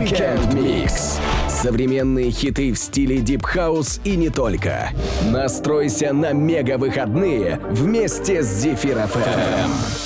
Weekend Mix. Современные хиты в стиле Deep House и не только. Настройся на мега-выходные вместе с Зефир FM.